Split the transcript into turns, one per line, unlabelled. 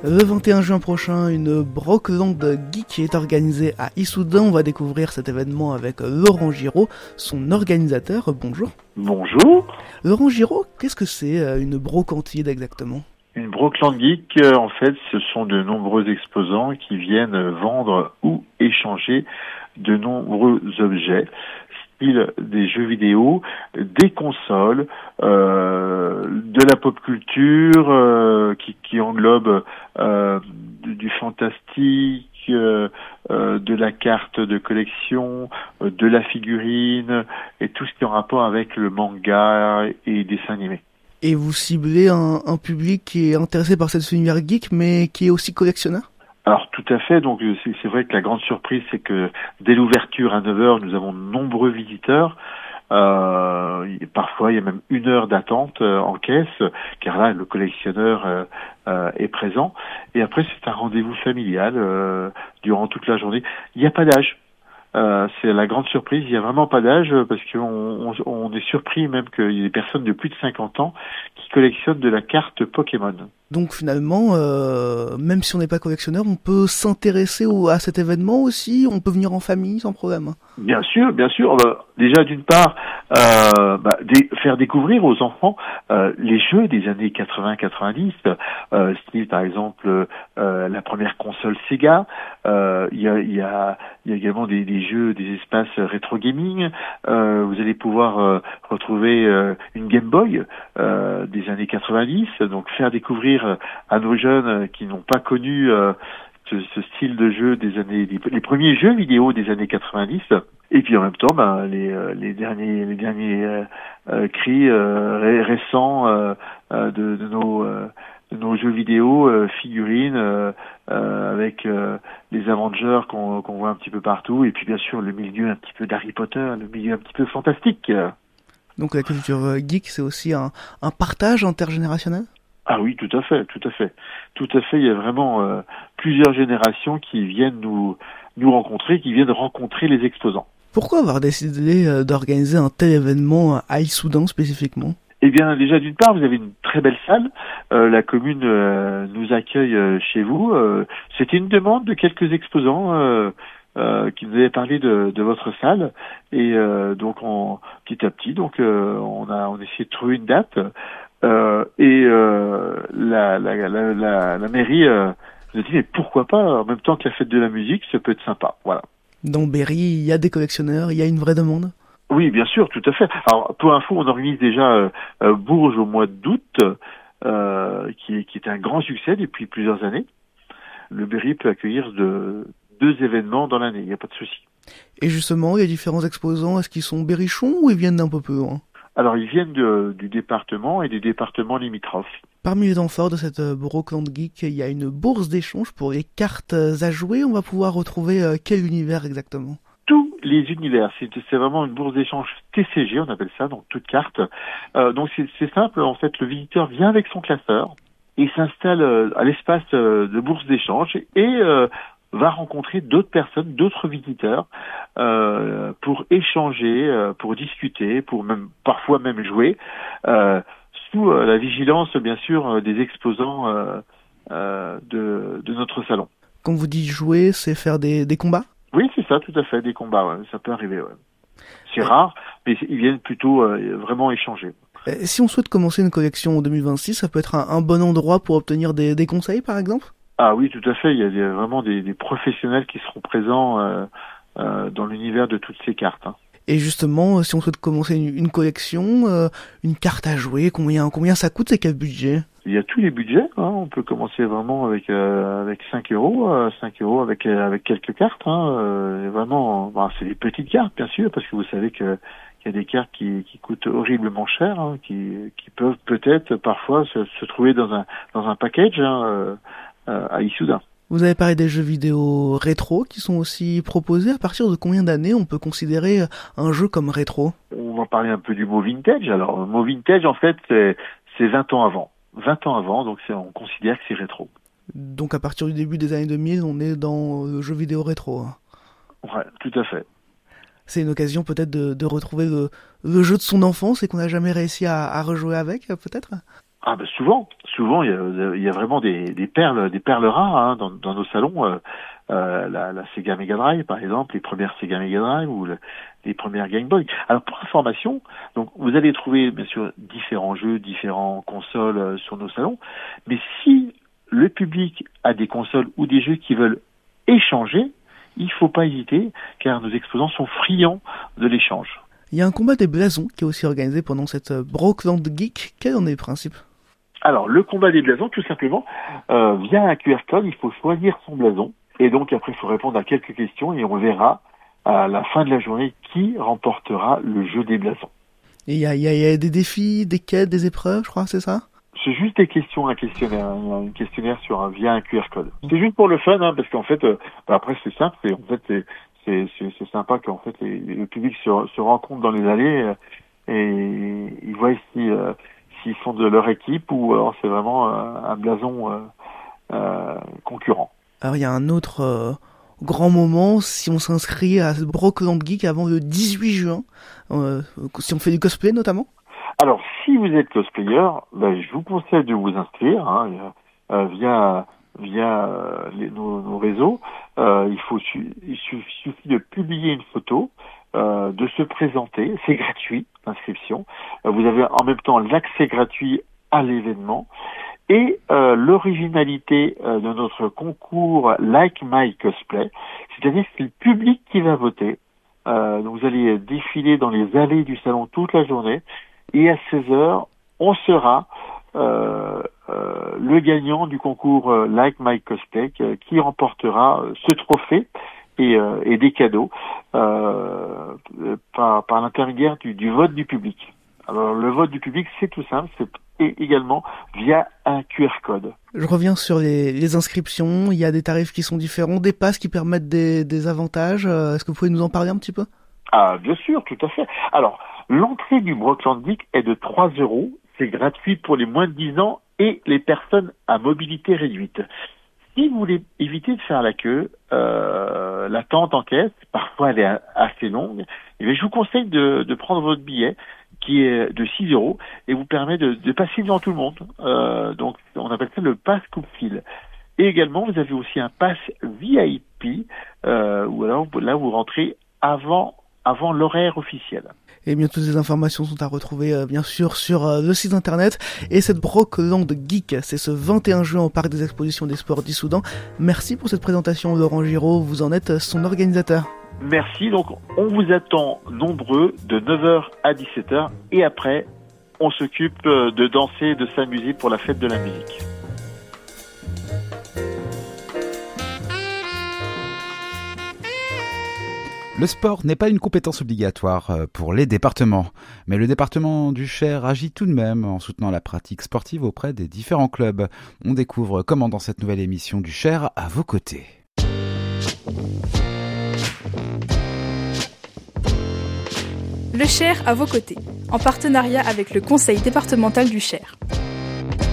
Le 21 juin prochain, une Brockland Geek est organisée à Issoudun. On va découvrir cet événement avec Laurent Giraud, son organisateur. Bonjour.
Bonjour.
Laurent Giraud, qu'est-ce que c'est une brocantide exactement ?
Une Brockland Geek, en fait, ce sont de nombreux exposants qui viennent vendre ou échanger de nombreux objets, style des jeux vidéo, des consoles, de la pop culture qui englobe du fantastique, de la carte de collection, de la figurine et tout ce qui est en rapport avec le manga et dessin animé.
Et vous ciblez un public qui est intéressé par cet univers geek, mais qui est aussi collectionneur ?
Alors tout à fait, donc c'est vrai que la grande surprise, c'est que dès l'ouverture à 9h, nous avons de nombreux visiteurs. Parfois, il y a même 1 heure d'attente en caisse, car là, le collectionneur est présent. Et après, c'est un rendez-vous familial durant toute la journée. Il n'y a pas d'âge. C'est la grande surprise, il n'y a vraiment pas d'âge parce qu'on est surpris même qu'il y ait des personnes de plus de 50 ans qui collectionnent de la carte Pokémon.
Donc finalement, même si on n'est pas collectionneur, on peut s'intéresser à cet événement aussi, on peut venir en famille sans problème.
Bien sûr. Déjà d'une part, faire découvrir aux enfants les jeux des années 80-90, style par exemple la première console Sega. Il y a également des jeux, des espaces rétro gaming. Vous allez pouvoir retrouver une Game Boy des années 90. Donc faire découvrir à nos jeunes qui n'ont pas connu ce style de jeu les premiers jeux vidéo des années 90. Et puis en même temps, les derniers cris récents de nos jeux vidéo, figurines, avec les Avengers qu'on voit un petit peu partout, et puis bien sûr le milieu un petit peu d'Harry Potter, le milieu un petit peu fantastique.
Donc la culture geek, c'est aussi un partage intergénérationnel ?
Ah oui, tout à fait. Il y a vraiment plusieurs générations qui viennent nous rencontrer, qui viennent rencontrer les exposants.
Pourquoi avoir décidé d'organiser un tel événement à Issoudun spécifiquement ?
Eh bien, déjà d'une part, vous avez une très belle salle. La commune nous accueille chez vous. C'était une demande de quelques exposants qui nous avaient parlé de votre salle. Et donc, petit à petit, on a essayé de trouver une date. La mairie nous a dit mais pourquoi pas, en même temps que la fête de la musique, ça peut être sympa. Voilà.
Dans Berry, il y a des collectionneurs, il y a une vraie demande ?
Oui, bien sûr, tout à fait. Alors, pour info, on organise déjà Bourges au mois d'août, qui est un grand succès depuis plusieurs années. Le Berry peut accueillir 2 événements dans l'année, il n'y a pas de souci.
Et justement, les différents exposants, est-ce qu'ils sont berrichons ou ils viennent d'un peu plus loin ?
Alors, ils viennent du département et des départements limitrophes.
Parmi les temps forts de cette Brockland Geek, il y a une bourse d'échange pour les cartes à jouer. On va pouvoir retrouver quel univers exactement ?
Tous les univers, c'est vraiment une bourse d'échange TCG, on appelle ça, donc toute carte. Donc c'est simple, en fait, le visiteur vient avec son classeur, il s'installe à l'espace de bourse d'échange et va rencontrer d'autres personnes, d'autres visiteurs, pour échanger, pour discuter, parfois même jouer, sous la vigilance, bien sûr, des exposants de notre salon.
Quand vous dites jouer, c'est faire des combats ?
Oui, c'est ça, tout à fait, des combats, ouais. Ça peut arriver, ouais. C'est rare, mais ils viennent plutôt vraiment échanger.
Si on souhaite commencer une collection en 2026, ça peut être un bon endroit pour obtenir des conseils, par exemple ?
Ah oui, tout à fait, il y a vraiment des professionnels qui seront présents dans l'univers de toutes ces cartes. Hein.
Et justement, si on souhaite commencer une collection, une carte à jouer, combien ça coûte et quel budget ?
Il y a tous les budgets, hein. On peut commencer vraiment avec 5 euros, 5 euros avec quelques cartes. Hein. Vraiment, c'est des petites cartes bien sûr, parce que vous savez que il y a des cartes qui coûtent horriblement cher, hein, qui peuvent peut-être parfois se trouver dans un package à Issoudun.
Vous avez parlé des jeux vidéo rétro qui sont aussi proposés. À partir de combien d'années on peut considérer un jeu comme rétro ?
On va parler un peu du mot vintage. Alors, le mot vintage, en fait, c'est 20 ans avant. 20 ans avant, donc on considère que c'est rétro.
Donc à partir du début des années 2000, on est dans le jeu vidéo rétro. Hein.
Ouais, tout à fait.
C'est une occasion peut-être de retrouver le jeu de son enfance et qu'on n'a jamais réussi à rejouer avec, peut-être ?
Ah ben souvent, il y a vraiment des perles rares hein, dans nos salons. La Sega Mega Drive par exemple, les premières Sega Mega Drive ou les premières Game Boy. Alors pour information, donc vous allez trouver bien sûr différents jeux, différentes consoles sur nos salons, mais si le public a des consoles ou des jeux qui veulent échanger, il faut pas hésiter car nos exposants sont friands de l'échange.
Il y a un combat des blasons qui est aussi organisé pendant cette Brockland Geek. Quel en est le principe?
Alors, le combat des blasons, tout simplement, via un QR code, il faut choisir son blason. Et donc, après, il faut répondre à quelques questions et on verra à la fin de la journée qui remportera le jeu des blasons.
Et il y a des défis, des quêtes, des épreuves, je crois, c'est ça?
C'est juste des questions, un questionnaire via un QR code. C'est juste pour le fun, hein, parce qu'en fait, après, c'est simple, c'est sympa qu'en fait le public se rencontre dans les allées et ils voient s'ils sont de leur équipe ou alors c'est vraiment un blason concurrent.
Alors il y a un autre grand moment si on s'inscrit à Brockland Geek avant le 18 juin, si on fait du cosplay notamment.
Alors si vous êtes cosplayer, je vous conseille de vous inscrire via nos réseaux. Il suffit de publier une photo, de se présenter. C'est gratuit, l'inscription. Vous avez en même temps l'accès gratuit à l'événement. Et l'originalité de notre concours Like My Cosplay, c'est-à-dire que c'est le public qui va voter. Donc vous allez défiler dans les allées du salon toute la journée. Et à 16h, on sera le gagnant du concours Like My Cosplay qui remportera ce trophée et des cadeaux par l'intermédiaire du vote du public. Alors le vote du public, c'est tout simple, c'est également via un QR code.
Je reviens sur les inscriptions, il y a des tarifs qui sont différents, des passes qui permettent des avantages. Est-ce que vous pouvez nous en parler un petit peu?
Ah, bien sûr, tout à fait. Alors, l'entrée du Brockland Geek est de 3 €. C'est gratuit pour les moins de 10 ans et les personnes à mobilité réduite. Si vous voulez éviter de faire la queue, l'attente en caisse, parfois elle est assez longue, et bien je vous conseille de prendre votre billet qui est de 6 € et vous permet de passer devant tout le monde. Donc on appelle ça le pass coupe-fil. Et également vous avez aussi un pass VIP où alors là vous rentrez avant l'horaire officiel.
Et bien toutes ces informations sont à retrouver bien sûr sur le site internet. Et cette Brockland Geek, c'est ce 21 juin au Parc des Expositions des Sports d'Issoudun. Merci pour cette présentation Laurent Giraud, vous en êtes son organisateur.
Merci, donc on vous attend nombreux de 9h à 17h et après on s'occupe de danser et de s'amuser pour la fête de la musique.
Le sport n'est pas une compétence obligatoire pour les départements, mais le département du Cher agit tout de même en soutenant la pratique sportive auprès des différents clubs. On découvre comment dans cette nouvelle émission du Cher à vos côtés.
Le Cher à vos côtés, en partenariat avec le Conseil départemental du Cher.